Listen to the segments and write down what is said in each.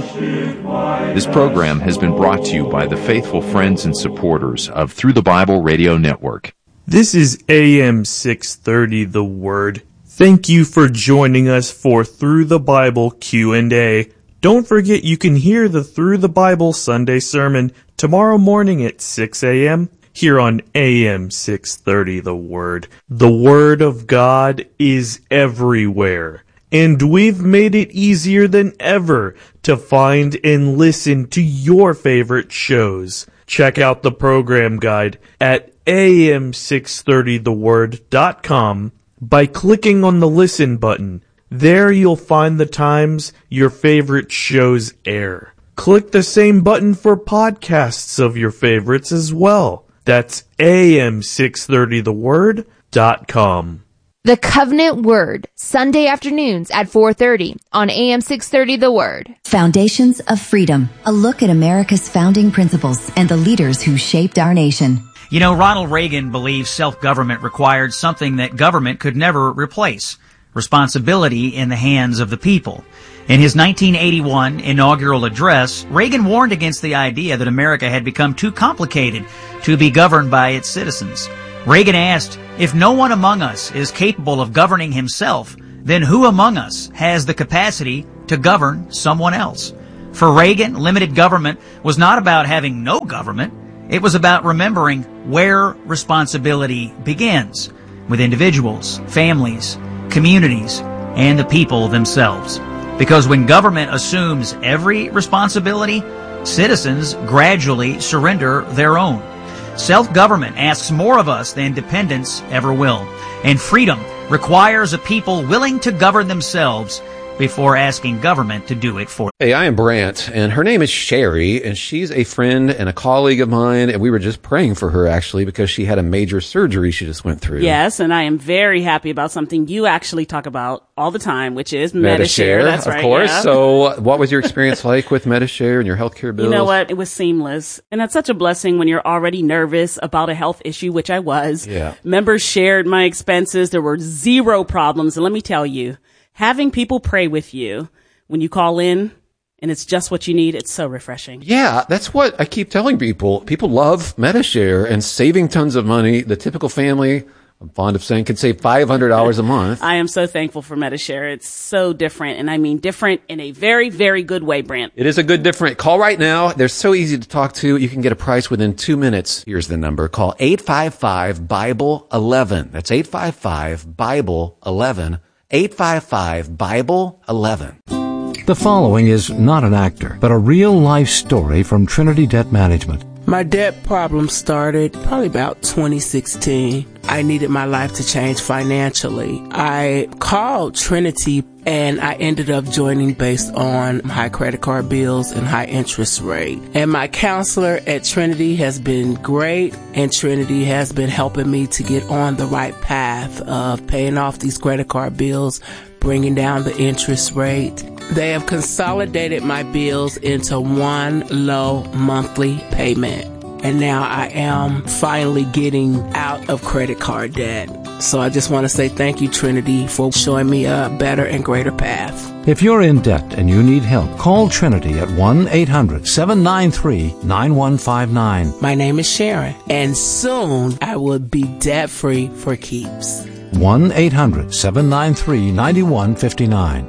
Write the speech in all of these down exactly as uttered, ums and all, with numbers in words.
This program has been brought to you by the faithful friends and supporters of Through the Bible Radio Network. This is A M six thirty, The Word. Thank you for joining us for Through the Bible Q and A. Don't forget you can hear the Through the Bible Sunday sermon tomorrow morning at six a.m. here on A M six thirty, The Word. The Word of God is everywhere, and we've made it easier than ever to find and listen to your favorite shows. Check out the program guide at A M six thirty the word dot com by clicking on the Listen button. There you'll find the times your favorite shows air. Click the same button for podcasts of your favorites as well. That's A M six thirty the word dot com. The Covenant Word, Sunday afternoons at four thirty on A M six thirty The Word. Foundations of Freedom, a look at America's founding principles and the leaders who shaped our nation. You know, Ronald Reagan believed self-government required something that government could never replace: responsibility in the hands of the people. In his nineteen eighty-one inaugural address, Reagan warned against the idea that America had become too complicated to be governed by its citizens. Reagan asked, if no one among us is capable of governing himself, then who among us has the capacity to govern someone else? For Reagan, limited government was not about having no government. It was about remembering where responsibility begins, with individuals, families, communities, and the people themselves. Because when government assumes every responsibility, citizens gradually surrender their own. Self-government asks more of us than dependence ever will. And freedom requires a people willing to govern themselves before asking government to do it for them. Hey, I am Brant, and her name is Sherry, and she's a friend and a colleague of mine, and we were just praying for her, actually, because she had a major surgery she just went through. Yes, and I am very happy about something you actually talk about all the time, which is Medi-Share. Medi-Share, That's of right, course. yeah. So what was your experience like with Medi-Share and your healthcare bills? You know what? It was seamless. And that's such a blessing when you're already nervous about a health issue, which I was. Yeah. Members shared my expenses. There were zero problems. And let me tell you, having people pray with you when you call in and it's just what you need, it's so refreshing. Yeah, that's what I keep telling people. People love Medi-Share and saving tons of money. The typical family, I'm fond of saying, can save five hundred dollars a month. I am so thankful for Medi-Share. It's so different, and I mean different in a very, very good way, Brant. It is a good different. Call right now. They're so easy to talk to. You can get a price within two minutes. Here's the number. Call eight five five Bible eleven. That's eight five five Bible eleven. eight five five Bible eleven. The following is not an actor, but a real-life story from Trinity Debt Management. My debt problem started probably about twenty sixteen. I needed my life to change financially. I called Trinity and I ended up joining based on high credit card bills and high interest rate. And my counselor at Trinity has been great, and Trinity has been helping me to get on the right path of paying off these credit card bills, bringing down the interest rate. They have consolidated my bills into one low monthly payment. And now I am finally getting out of credit card debt. So I just want to say thank you, Trinity, for showing me a better and greater path. If you're in debt and you need help, call Trinity at one eight hundred seven nine three nine one five nine. My name is Sharon, and soon I will be debt-free for keeps. one eight hundred seven nine three nine one five nine.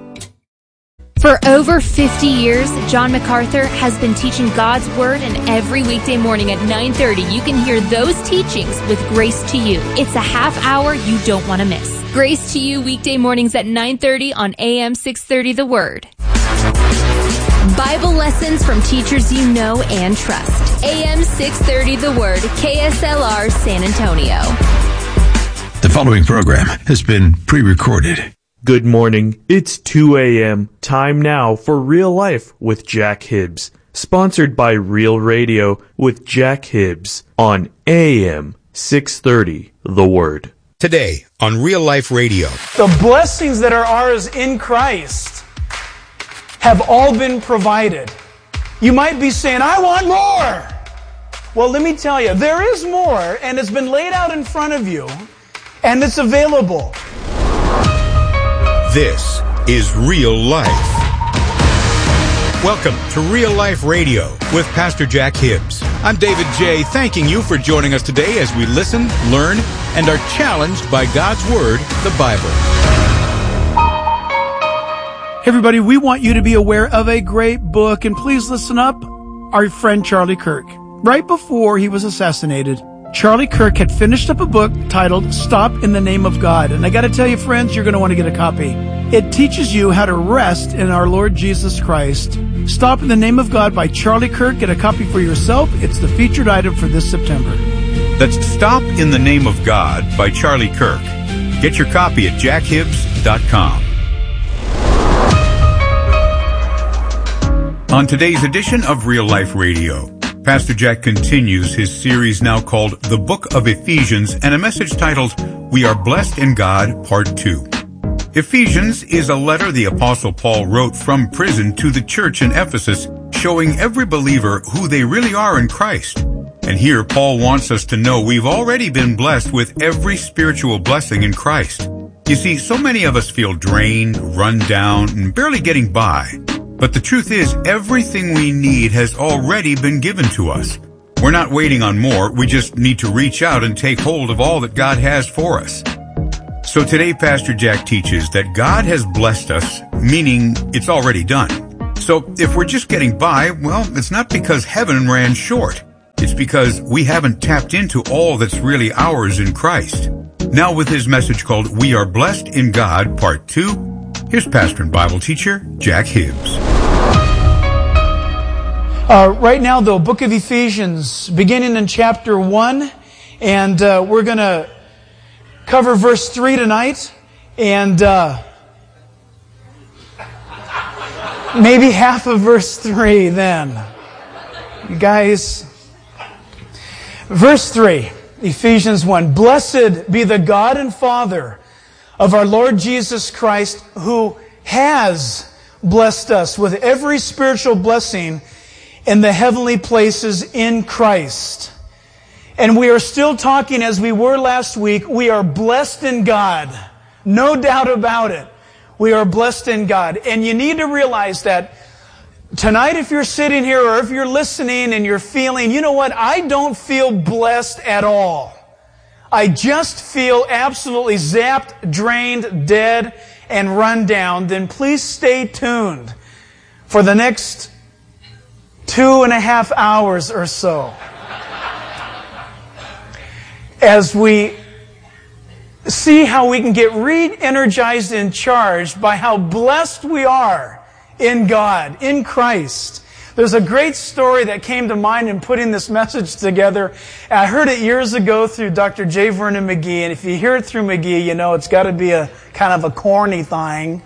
For over fifty years, John MacArthur has been teaching God's Word, and every weekday morning at nine thirty, you can hear those teachings with Grace to You. It's a half hour you don't want to miss. Grace to You, weekday mornings at nine thirty on A M six thirty The Word. Bible lessons from teachers you know and trust. A M six thirty The Word, K S L R San Antonio. The following program has been pre-recorded. Good morning. It's two a.m. Time now for Real Life with Jack Hibbs. Sponsored by Real Radio with Jack Hibbs on A M six thirty The Word. Today on Real Life Radio. The blessings that are ours in Christ have all been provided. You might be saying, I want more. Well, let me tell you, there is more, and it's been laid out in front of you, and it's available. This is Real Life. Welcome to Real Life Radio with Pastor Jack Hibbs. I'm David J., thanking you for joining us today as we listen, learn, and are challenged by God's Word, the Bible. Hey everybody, we want you to be aware of a great book, and please listen up. Our friend Charlie Kirk. Right before he was assassinated, Charlie Kirk had finished up a book titled Stop in the Name of God. And I got to tell you, friends, you're going to want to get a copy. It teaches you how to rest in our Lord Jesus Christ. Stop in the Name of God by Charlie Kirk. Get a copy for yourself. It's the featured item for this September. That's Stop in the Name of God by Charlie Kirk. Get your copy at jack hibbs dot com. On today's edition of Real Life Radio, Pastor Jack continues his series now called The Book of Ephesians and a message titled, We Are Blessed in God, Part two. Ephesians is a letter the Apostle Paul wrote from prison to the church in Ephesus, showing every believer who they really are in Christ. And here Paul wants us to know we've already been blessed with every spiritual blessing in Christ. You see, so many of us feel drained, run down, and barely getting by. But the truth is, everything we need has already been given to us. We're not waiting on more, we just need to reach out and take hold of all that God has for us. So today, Pastor Jack teaches that God has blessed us, meaning it's already done. So if we're just getting by, well, it's not because heaven ran short. It's because we haven't tapped into all that's really ours in Christ. Now with his message called We Are Blessed in God, Part two, here's pastor and Bible teacher, Jack Hibbs. Uh, right now, the book of Ephesians, beginning in chapter one, and uh, we're going to cover verse three tonight, and uh, maybe half of verse three then. You guys, verse three, Ephesians one, Blessed be the God and Father of our Lord Jesus Christ, who has blessed us with every spiritual blessing in the heavenly places in Christ. And we are still talking, as we were last week, we are blessed in God. No doubt about it. We are blessed in God. And you need to realize that tonight, if you're sitting here or if you're listening and you're feeling, you know what, I don't feel blessed at all. I just feel absolutely zapped, drained, dead, and run down, then please stay tuned for the next two and a half hours or so as we see how we can get re-energized and charged by how blessed we are in God, in Christ. There's a great story that came to mind in putting this message together. I heard it years ago through Doctor J. Vernon McGee, and if you hear it through McGee, you know it's got to be a kind of a corny thing.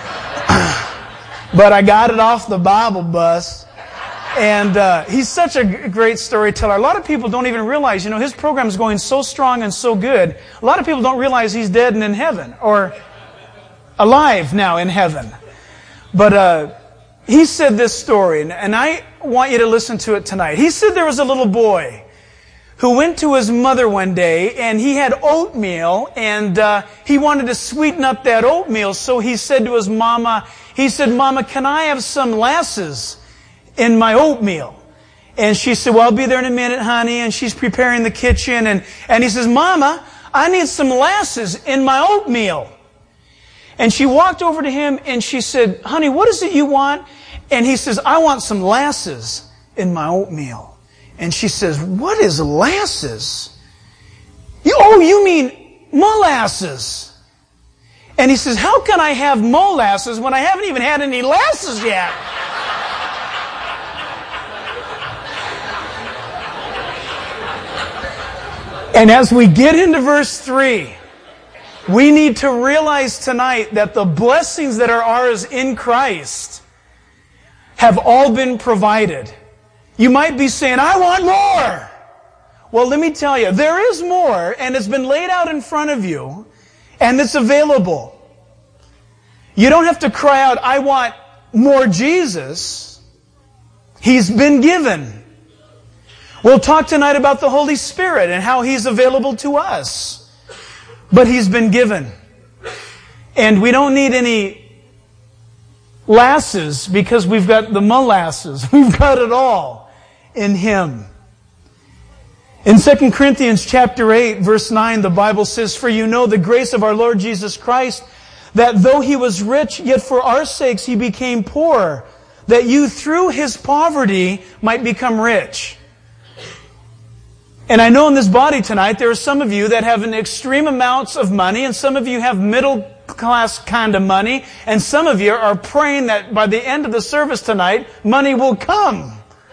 But I got it off the Bible bus. And uh, he's such a great storyteller. A lot of people don't even realize, you know, his program is going so strong and so good. A lot of people don't realize he's dead and in heaven, or alive now in heaven. But uh, he said this story, and I want you to listen to it tonight. He said there was a little boy who went to his mother one day, and he had oatmeal, and uh, he wanted to sweeten up that oatmeal. So he said to his mama, he said, Mama, can I have some lasses in my oatmeal? And she said, well, I'll be there in a minute, honey. And she's preparing the kitchen. And, and he says, Mama, I need some lasses in my oatmeal. And she walked over to him and she said, honey, what is it you want? And he says, I want some lasses in my oatmeal. And she says, what is lasses? You, oh, you mean molasses. And he says, how can I have molasses when I haven't even had any lasses yet? And as we get into verse three, we need to realize tonight that the blessings that are ours in Christ have all been provided. You might be saying, I want more. Well, let me tell you, there is more, and it's been laid out in front of you, and it's available. You don't have to cry out, I want more Jesus. He's been given. We'll talk tonight about the Holy Spirit and how He's available to us. But He's been given. And we don't need any lasses because we've got the molasses. We've got it all in Him. In Second Corinthians chapter eight, verse nine, the Bible says, "For you know the grace of our Lord Jesus Christ, that though He was rich, yet for our sakes He became poor, that you through His poverty might become rich." And I know in this body tonight, there are some of you that have an extreme amounts of money, and some of you have middle class kind of money, and some of you are praying that by the end of the service tonight, money will come.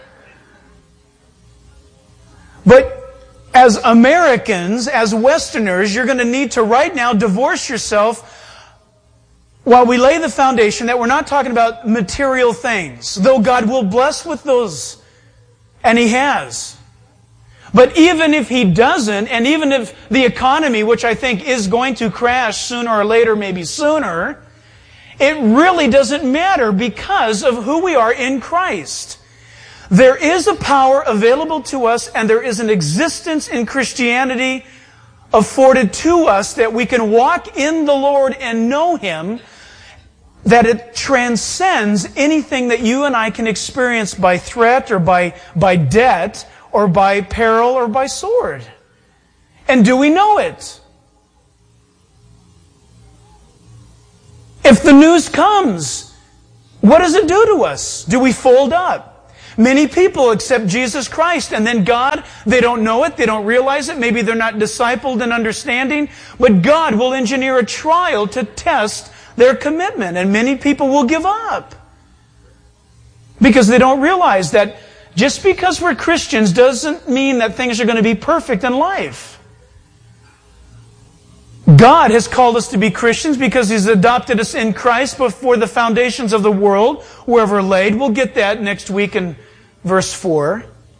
But as Americans, as Westerners, you're going to need to right now divorce yourself while we lay the foundation that we're not talking about material things, though God will bless with those, and He has. But even if He doesn't, and even if the economy, which I think is going to crash sooner or later, maybe sooner, it really doesn't matter because of who we are in Christ. There is a power available to us, and there is an existence in Christianity afforded to us that we can walk in the Lord and know Him, that it transcends anything that you and I can experience by threat or by, by debt or by peril or by sword. And do we know it? If the news comes, what does it do to us? Do we fold up? Many people accept Jesus Christ, and then God, they don't know it, they don't realize it, maybe they're not discipled in understanding, but God will engineer a trial to test their commitment, and many people will give up because they don't realize that just because we're Christians doesn't mean that things are going to be perfect in life. God has called us to be Christians because He's adopted us in Christ before the foundations of the world were ever laid. We'll get that next week in verse four.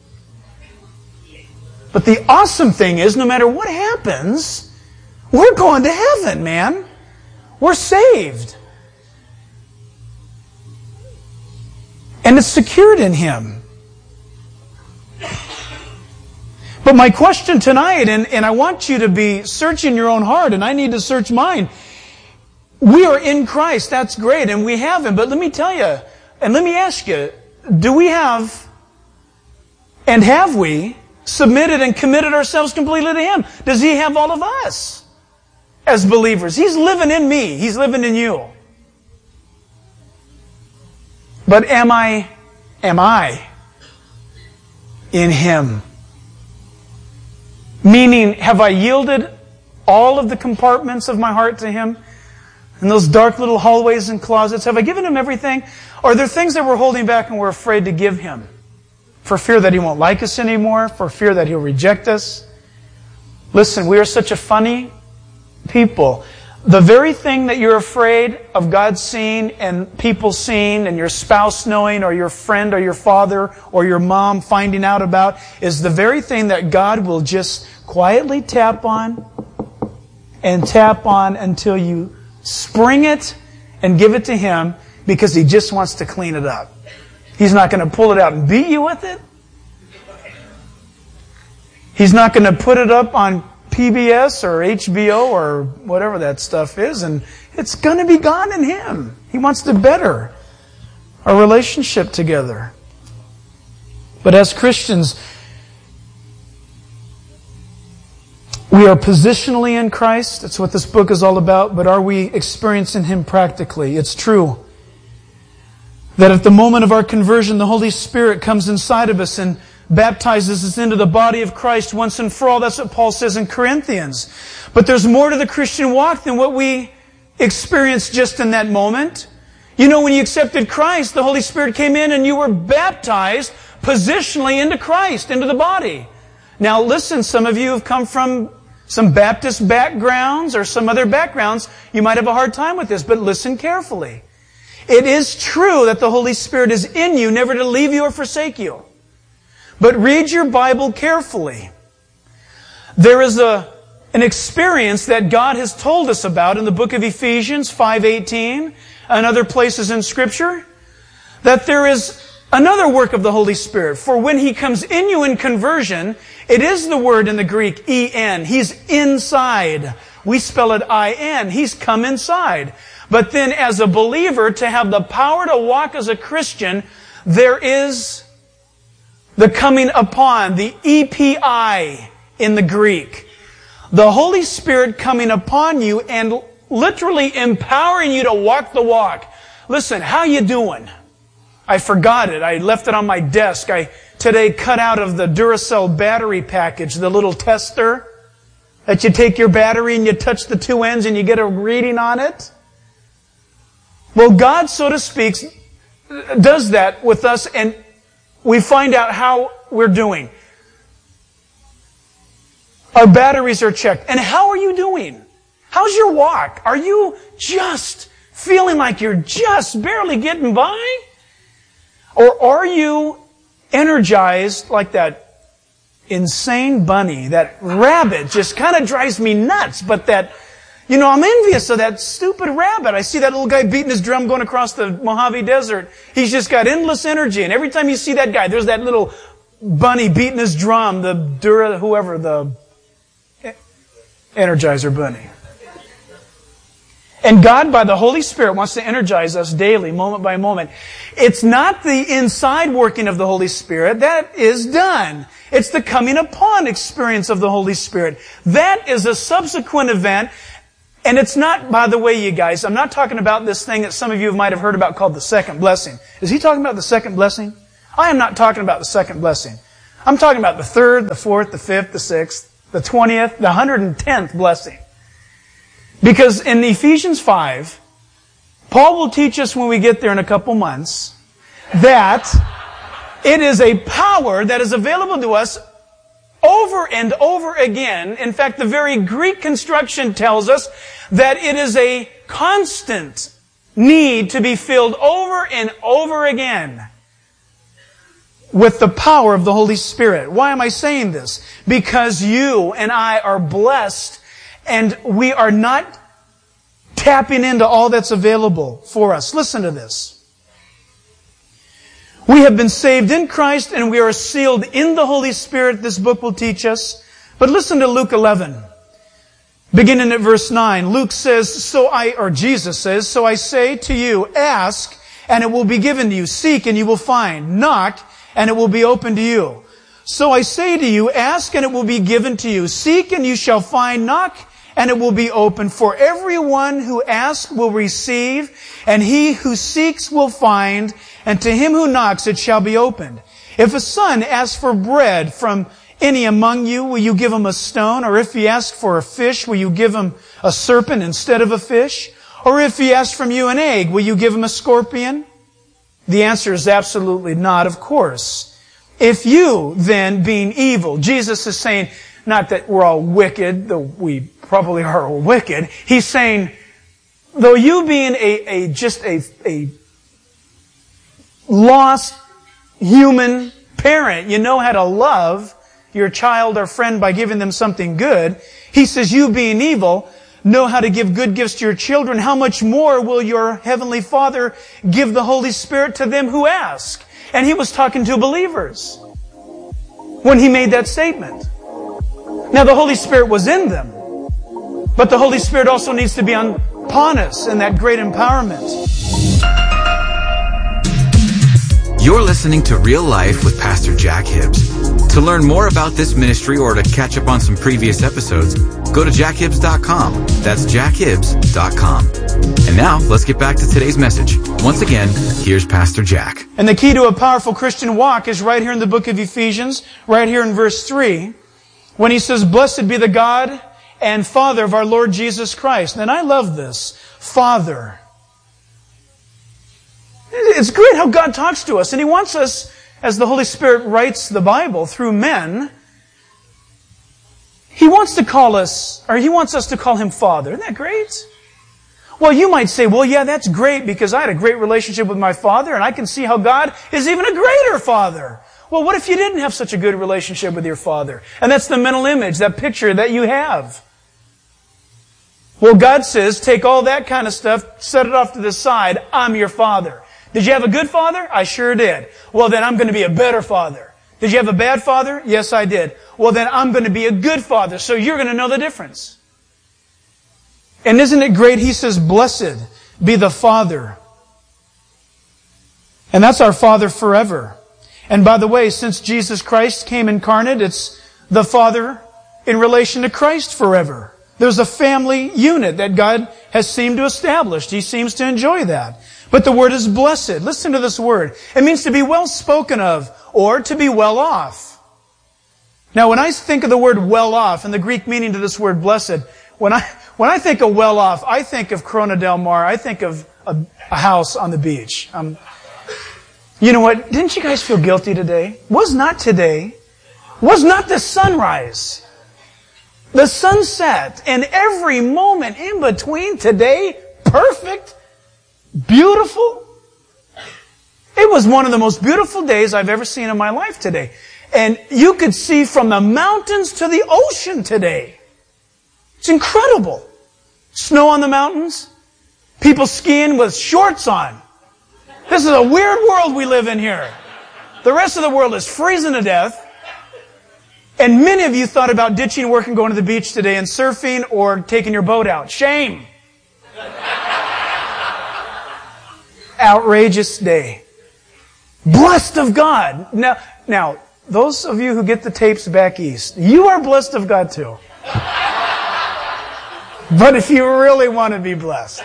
But the awesome thing is, no matter what happens, we're going to heaven, man. We're saved. And it's secured in Him. But my question tonight, and, and I want you to be searching your own heart, and I need to search mine. We are in Christ, that's great, and we have Him. But let me tell you, and let me ask you, do we have, and have we, submitted and committed ourselves completely to Him? Does He have all of us as believers? He's living in me. He's living in you. But am I, am I in Him? Meaning, have I yielded all of the compartments of my heart to Him? In those dark little hallways and closets, have I given Him everything? Or are there things that we're holding back and we're afraid to give Him? For fear that He won't like us anymore? For fear that He'll reject us? Listen, we are such a funny people. The very thing that you're afraid of God seeing and people seeing and your spouse knowing or your friend or your father or your mom finding out about is the very thing that God will just quietly tap on and tap on until you spring it and give it to Him because He just wants to clean it up. He's not going to pull it out and beat you with it. He's not going to put it up on P B S or H B O or whatever that stuff is, and it's going to be God in Him. He wants to better our relationship together. But as Christians, we are positionally in Christ. That's what this book is all about. But are we experiencing Him practically? It's true that at the moment of our conversion, the Holy Spirit comes inside of us and baptizes us into the body of Christ once and for all. That's what Paul says in Corinthians. But there's more to the Christian walk than what we experience just in that moment. You know, when you accepted Christ, the Holy Spirit came in and you were baptized positionally into Christ, into the body. Now listen, some of you have come from some Baptist backgrounds or some other backgrounds. You might have a hard time with this, but listen carefully. It is true that the Holy Spirit is in you, never to leave you or forsake you. But read your Bible carefully. There is a, an experience that God has told us about in the book of Ephesians five eighteen and other places in Scripture, that there is another work of the Holy Spirit. For when He comes in you in conversion, it is the word in the Greek, en. He's inside. We spell it I N. He's come inside. But then as a believer, to have the power to walk as a Christian, there is the coming upon, the E P I in the Greek. The Holy Spirit coming upon you and literally empowering you to walk the walk. Listen, how you doing? I forgot it. I left it on my desk. I today cut out of the Duracell battery package, the little tester that you take your battery and you touch the two ends and you get a reading on it. Well, God, so to speak, does that with us, and we find out how we're doing. Our batteries are checked. And how are you doing? How's your walk? Are you just feeling like you're just barely getting by? Or are you energized like that insane bunny? That rabbit just kind of drives me nuts, but that, you know, I'm envious of that stupid rabbit. I see that little guy beating his drum going across the Mojave Desert. He's just got endless energy. And every time you see that guy, there's that little bunny beating his drum, the Dura, whoever, the Energizer Bunny. And God, by the Holy Spirit, wants to energize us daily, moment by moment. It's not the inside working of the Holy Spirit. That is done. It's the coming upon experience of the Holy Spirit. That is a subsequent event. And it's not, by the way, you guys, I'm not talking about this thing that some of you might have heard about called the second blessing. Is he talking about the second blessing? I am not talking about the second blessing. I'm talking about the third, the fourth, the fifth, the sixth, the twentieth, the one hundred tenth blessing. Because in Ephesians five, Paul will teach us when we get there in a couple months that it is a power that is available to us over and over again. In fact, the very Greek construction tells us that it is a constant need to be filled over and over again with the power of the Holy Spirit. Why am I saying this? Because you and I are blessed and we are not tapping into all that's available for us. Listen to this. We have been saved in Christ and we are sealed in the Holy Spirit, this book will teach us. But listen to Luke eleven. Beginning at verse nine, Luke says, so I, or Jesus says, so I say to you, ask and it will be given to you. Seek and you will find. Knock and it will be opened to you. So I say to you, ask and it will be given to you. Seek and you shall find. Knock and it will be opened. For everyone who asks will receive, and he who seeks will find, and to him who knocks it shall be opened. If a son asks for bread from any among you, will you give him a stone? Or if he asks for a fish, will you give him a serpent instead of a fish? Or if he asks from you an egg, will you give him a scorpion? The answer is absolutely not, of course. If you, then, being evil, Jesus is saying, not that we're all wicked, though we probably are all wicked. He's saying, though you being a, a just a, a lost human parent, you know how to love your child or friend by giving them something good. He says, you being evil, know how to give good gifts to your children. How much more will your Heavenly Father give the Holy Spirit to them who ask? And He was talking to believers when He made that statement. Now the Holy Spirit was in them, but the Holy Spirit also needs to be upon us in that great empowerment. You're listening to Real Life with Pastor Jack Hibbs. To learn more about this ministry or to catch up on some previous episodes, go to jack hibbs dot com. That's jack hibbs dot com. And now, let's get back to today's message. Once again, here's Pastor Jack. And the key to a powerful Christian walk is right here in the book of Ephesians, right here in verse three, when he says, blessed be the God and Father of our Lord Jesus Christ. And I love this. Father. It's great how God talks to us, and He wants us, as the Holy Spirit writes the Bible through men, He wants to call us, or He wants us to call Him Father. Isn't that great? Well, you might say, well, yeah, that's great because I had a great relationship with my Father, and I can see how God is even a greater Father. Well, what if you didn't have such a good relationship with your Father? And that's the mental image, that picture that you have. Well, God says, take all that kind of stuff, set it off to the side. I'm your Father. Did you have a good father? I sure did. Well, then I'm going to be a better father. Did you have a bad father? Yes, I did. Well, then I'm going to be a good father. So you're going to know the difference. And isn't it great? He says, blessed be the Father. And that's our Father forever. And by the way, since Jesus Christ came incarnate, it's the Father in relation to Christ forever. There's a family unit that God has seemed to establish. He seems to enjoy that. But the word is blessed. Listen to this word. It means to be well spoken of or to be well off. Now, when I think of the word well off and the Greek meaning to this word blessed, when I when I think of well off, I think of Corona del Mar. I think of a, a house on the beach. Um, you know what? Didn't you guys feel guilty today? Was not today. Was not the sunrise. The sunset and every moment in between today, perfect, beautiful. It was one of the most beautiful days I've ever seen in my life today. And you could see from the mountains to the ocean today. It's incredible. Snow on the mountains. People skiing with shorts on. This is a weird world we live in here. The rest of the world is freezing to death. And many of you thought about ditching work and going to the beach today and surfing or taking your boat out. Shame. Outrageous day. Blessed of God. Now, now, those of you who get the tapes back east, you are blessed of God too. But if you really want to be blessed,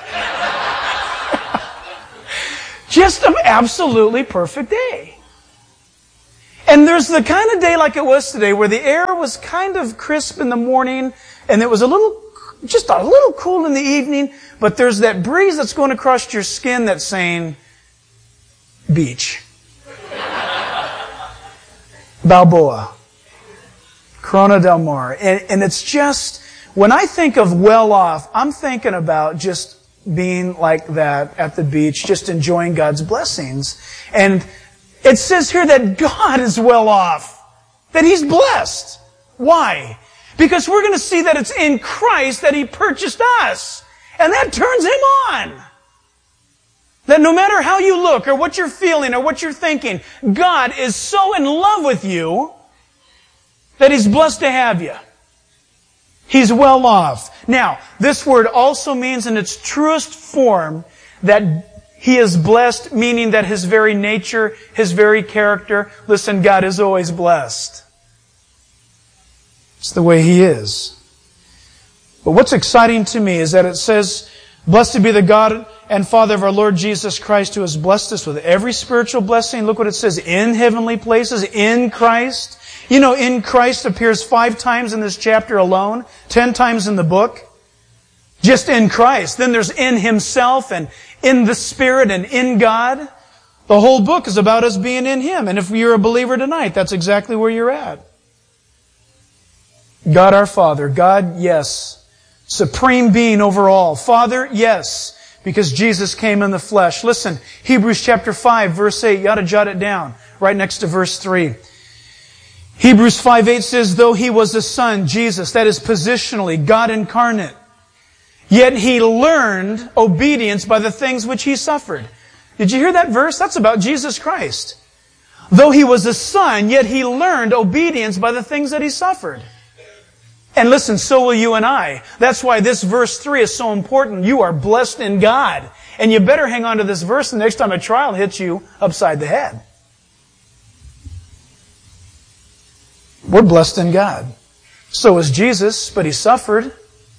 just an absolutely perfect day. And there's the kind of day like it was today where the air was kind of crisp in the morning and it was a little, just a little cool in the evening, but there's that breeze that's going across your skin that's saying, beach. Balboa. Corona del Mar. And, and it's just, when I think of well off, I'm thinking about just being like that at the beach, just enjoying God's blessings. And it says here that God is well off, that He's blessed. Why? Because we're going to see that it's in Christ that He purchased us. And that turns Him on. That no matter how you look or what you're feeling or what you're thinking, God is so in love with you that He's blessed to have you. He's well off. Now, this word also means in its truest form that He is blessed, meaning that His very nature, His very character, listen, God is always blessed. It's the way He is. But what's exciting to me is that it says, blessed be the God and Father of our Lord Jesus Christ, who has blessed us with every spiritual blessing. Look what it says, in heavenly places, in Christ. You know, in Christ appears five times in this chapter alone, ten times in the book. Just in Christ. Then there's in Himself and in the Spirit and in God. The whole book is about us being in Him. And if you're a believer tonight, that's exactly where you're at. God our Father. God, yes. Supreme being over all. Father, yes. Because Jesus came in the flesh. Listen, Hebrews chapter five, verse eight. You ought to jot it down. Right next to verse three. Hebrews five eight says, though He was the Son, Jesus, that is positionally God incarnate, yet He learned obedience by the things which He suffered. Did you hear that verse? That's about Jesus Christ. Though He was the Son, yet He learned obedience by the things that He suffered. And listen, so will you and I. That's why this verse three is so important. You are blessed in God. And you better hang on to this verse the next time a trial hits you upside the head. We're blessed in God. So is Jesus, but He suffered.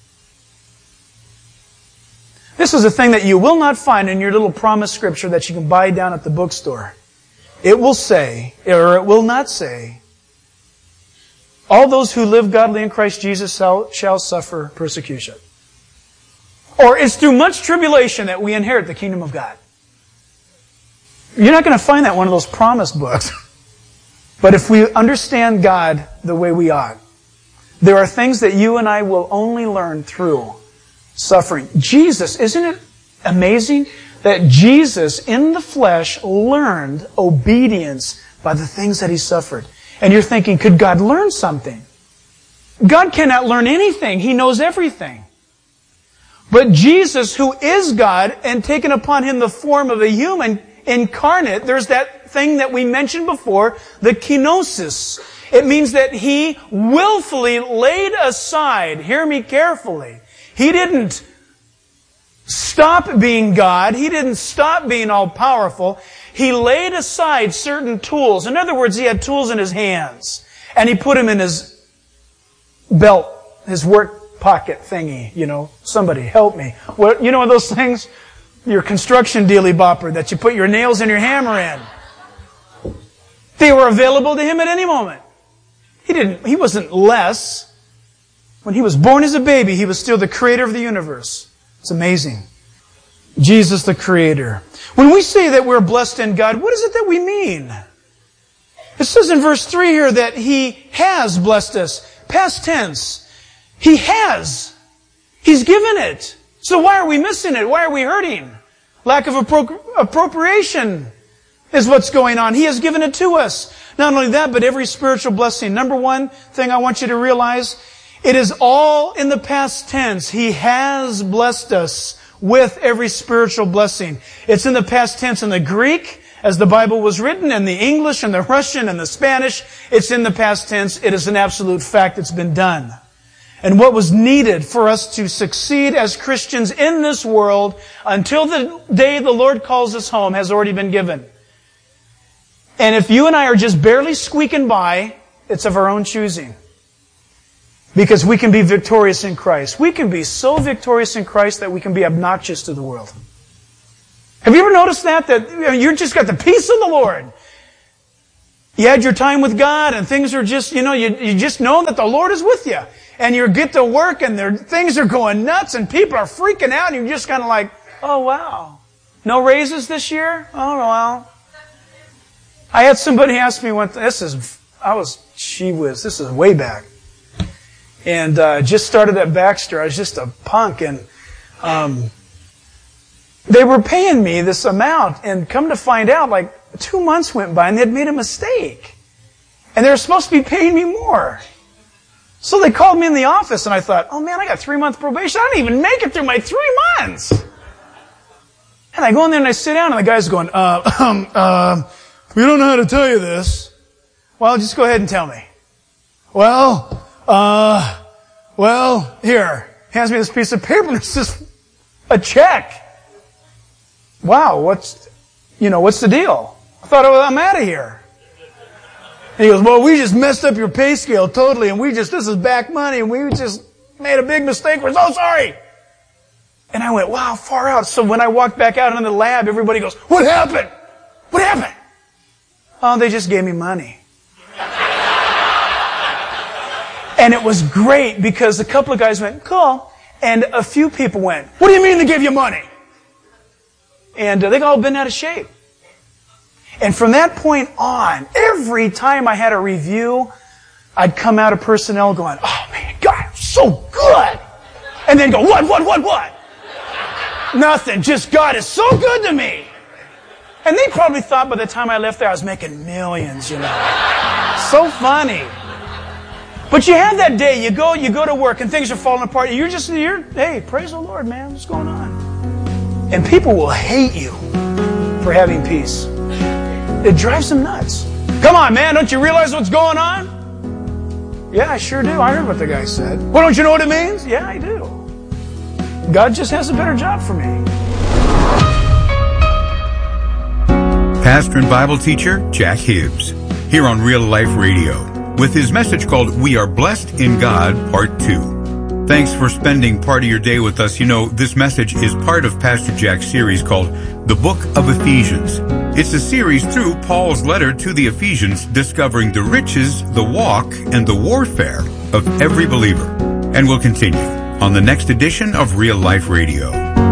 This is a thing that you will not find in your little promise scripture that you can buy down at the bookstore. It will say, or it will not say, all those who live godly in Christ Jesus shall, shall suffer persecution. Or it's through much tribulation that we inherit the kingdom of God. You're not going to find that in one of those promise books. But if we understand God the way we ought, there are things that you and I will only learn through suffering. Jesus, isn't it amazing that Jesus in the flesh learned obedience by the things that He suffered? And you're thinking, could God learn something? God cannot learn anything. He knows everything. But Jesus, who is God and taken upon Him the form of a human incarnate, there's that thing that we mentioned before, the kenosis. It means that He willfully laid aside, hear me carefully, He didn't stop being God. He didn't stop being all-powerful. He laid aside certain tools. In other words, he had tools in his hands. And he put them in his belt, his work pocket thingy. You know, somebody help me. What, you know those things? Your construction dealy bopper that you put your nails and your hammer in. They were available to him at any moment. He didn't, he wasn't less. When he was born as a baby, he was still the creator of the universe. It's amazing. Jesus the creator. When we say that we're blessed in God, what is it that we mean? It says in verse three here that he has blessed us. Past tense. He has. He's given it. So why are we missing it? Why are we hurting? Lack of appro- appropriation is what's going on. He has given it to us. Not only that, but every spiritual blessing. Number one thing I want you to realize, it is all in the past tense. He has blessed us with every spiritual blessing. It's in the past tense in the Greek, as the Bible was written, in the English and the Russian and the Spanish. It's in the past tense. It is an absolute fact. It's been done. And what was needed for us to succeed as Christians in this world until the day the Lord calls us home has already been given. And if you and I are just barely squeaking by, it's of our own choosing. Because we can be victorious in Christ. We can be so victorious in Christ that we can be obnoxious to the world. Have you ever noticed that? That you know, you've just got the peace of the Lord. You had your time with God and things are just, you know, you, you just know that the Lord is with you. And you get to work and there, things are going nuts and people are freaking out and you're just kind of like, oh wow. No raises this year? Oh well. I had somebody ask me one, this is, I was, she whiz, this is way back. And uh, just started at Baxter. I was just a punk and um, they were paying me this amount and come to find out like two months went by and they'd made a mistake. And they were supposed to be paying me more. So they called me in the office and I thought, oh man, I got three month probation. I didn't even make it through my three months. And I go in there and I sit down and the guy's going, uh, um, uh, we don't know how to tell you this. Well, just go ahead and tell me. Well, uh, well, here. Hands me this piece of paper and it's just a check. Wow, what's, you know, what's the deal? I thought, oh, I'm out of here. And he goes, well, we just messed up your pay scale totally and we just, this is back money and we just made a big mistake. We're so sorry. And I went, wow, far out. So when I walked back out into the lab, everybody goes, what happened? What happened? Oh, they just gave me money. And it was great because a couple of guys went, cool. And a few people went, what do you mean they gave you money? And uh, they've all been out of shape. And from that point on, every time I had a review, I'd come out of personnel going, oh man, God, I'm so good. And then go, what, what, what, what? Nothing, just God is so good to me. And they probably thought by the time I left there I was making millions, you know. So funny. But you have that day, you go, you go to work and things are falling apart. You're just, you're, hey, praise the Lord, man, what's going on? And people will hate you for having peace. It drives them nuts. Come on, man, don't you realize what's going on? Yeah, I sure do. I heard what the guy said. Well, don't you know what it means? Yeah, I do. God just has a better job for me. Pastor and Bible teacher Jack Hibbs, here on Real Life Radio, with his message called We Are Blessed in God, Part two. Thanks for spending part of your day with us. You know, this message is part of Pastor Jack's series called The Book of Ephesians. It's a series through Paul's letter to the Ephesians, discovering the riches, the walk, and the warfare of every believer. And we'll continue on the next edition of Real Life Radio.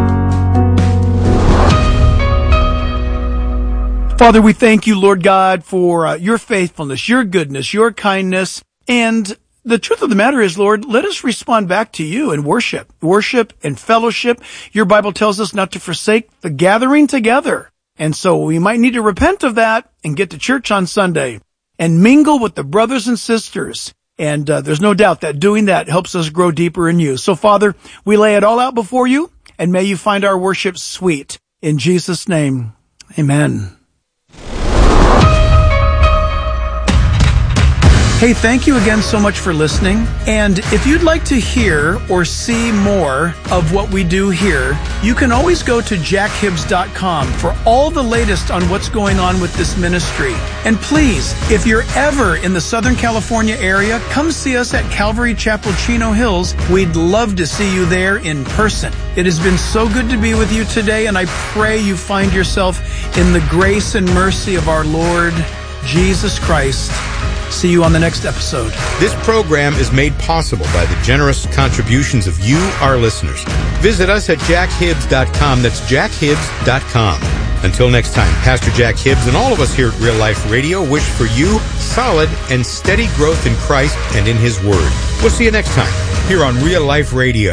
Father, we thank you, Lord God, for uh, your faithfulness, your goodness, your kindness. And the truth of the matter is, Lord, let us respond back to you in worship, worship and fellowship. Your Bible tells us not to forsake the gathering together. And so we might need to repent of that and get to church on Sunday and mingle with the brothers and sisters. And uh, there's no doubt that doing that helps us grow deeper in you. So, Father, we lay it all out before you, and may you find our worship sweet. In Jesus' name, amen. Hey, thank you again so much for listening. And if you'd like to hear or see more of what we do here, you can always go to jack hibbs dot com for all the latest on what's going on with this ministry. And please, if you're ever in the Southern California area, come see us at Calvary Chapel Chino Hills. We'd love to see you there in person. It has been so good to be with you today, and I pray you find yourself in the grace and mercy of our Lord Jesus Christ. See you on the next episode. This program is made possible by the generous contributions of you, our listeners. Visit us at jack hibbs dot com. That's jack hibbs dot com. Until next time, Pastor Jack Hibbs and all of us here at Real Life Radio wish for you solid and steady growth in Christ and in His Word. We'll see you next time here on Real Life Radio.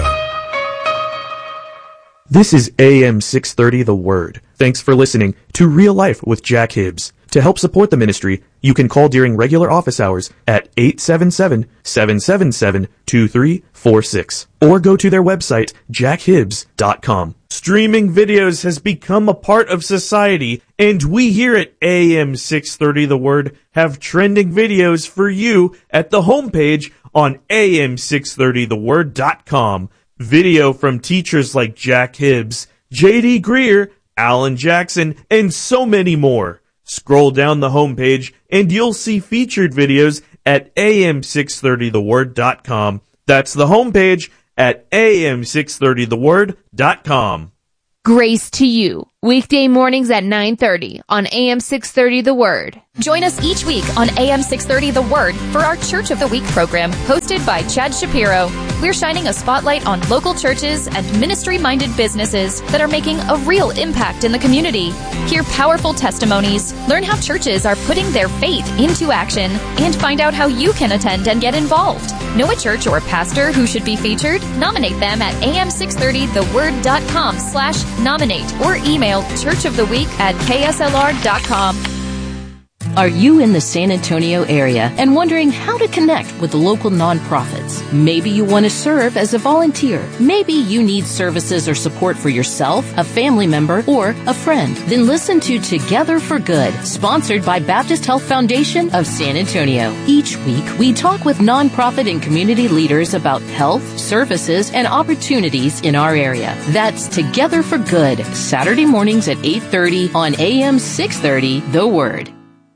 This is A M six thirty The Word. Thanks for listening to Real Life with Jack Hibbs. To help support the ministry, you can call during regular office hours at eight seven seven, seven seven seven, two three four six or go to their website, jack hibbs dot com. Streaming videos has become a part of society, and we here at A M six thirty The Word have trending videos for you at the homepage on A M six thirty the word dot com. Video from teachers like Jack Hibbs, J D Greer, Alan Jackson, and so many more. Scroll down the homepage and you'll see featured videos at A M six thirty the word dot com. That's the homepage at A M six thirty the word dot com. Grace to you. Weekday mornings at nine thirty on A M six thirty The Word. Join us each week on A M six thirty The Word for our Church of the Week program hosted by Chad Shapiro. We're shining a spotlight on local churches and ministry-minded businesses that are making a real impact in the community. Hear powerful testimonies, learn how churches are putting their faith into action, and find out how you can attend and get involved. Know a church or pastor who should be featured? Nominate them at A M six thirty the word dot com slash nominate or email church of the week at k s l r dot com. Are you in the San Antonio area and wondering how to connect with local nonprofits? Maybe you want to serve as a volunteer. Maybe you need services or support for yourself, a family member, or a friend. Then listen to Together for Good, sponsored by Baptist Health Foundation of San Antonio. Each week, we talk with nonprofit and community leaders about health, services, and opportunities in our area. That's Together for Good, Saturday mornings at eight thirty on A M six thirty The Word.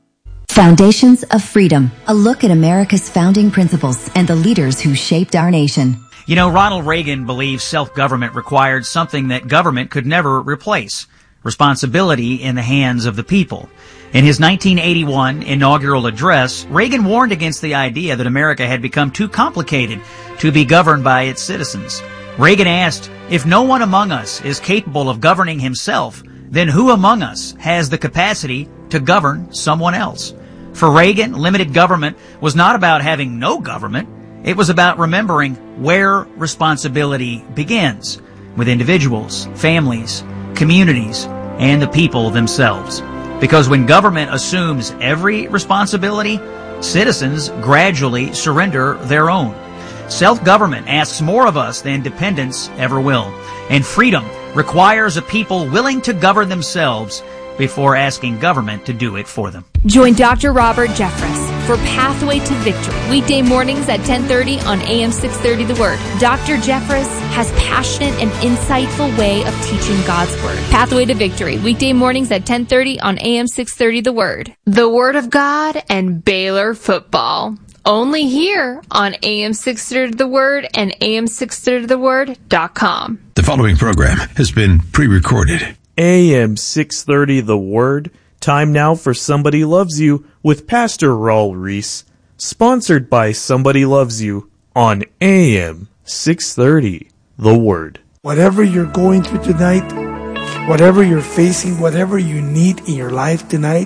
Foundations of Freedom, a look at America's founding principles and the leaders who shaped our nation. You know, Ronald Reagan believed self-government required something that government could never replace: responsibility in the hands of the people. In his nineteen eighty-one inaugural address, Reagan warned against the idea that America had become too complicated to be governed by its citizens. Reagan asked, "If no one among us is capable of governing himself, then who among us has the capacity to govern someone else?" For Reagan, limited government was not about having no government. It was about remembering where responsibility begins, with individuals, families, communities, and the people themselves. Because when government assumes every responsibility, citizens gradually surrender their own. Self-government asks more of us than dependence ever will. And freedom requires a people willing to govern themselves before asking government to do it for them. Join Doctor Robert Jeffress for Pathway to Victory, weekday mornings at ten thirty on A M six thirty The Word. Doctor Jeffress has passionate and insightful way of teaching God's Word. Pathway to Victory, weekday mornings at ten thirty on A M six thirty The Word. The Word of God and Baylor football. Only here on A M six thirty The Word and A M six thirty the word dot com. The following program has been pre-recorded. A M six thirty The Word. Time now for Somebody Loves You with Pastor Raul Reese. Sponsored by Somebody Loves You on A M six thirty The Word. Whatever you're going through tonight, whatever you're facing, whatever you need in your life tonight,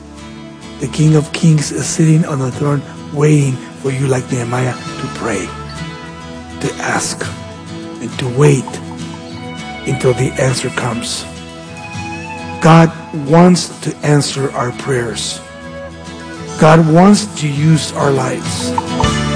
the King of Kings is sitting on the throne waiting for you like Nehemiah to pray, to ask, and to wait until the answer comes. God wants to answer our prayers. God wants to use our lives.